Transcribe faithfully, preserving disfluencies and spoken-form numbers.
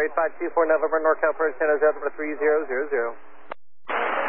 eight five two four November, NorCal, Prince San Jose, three zero zero zero.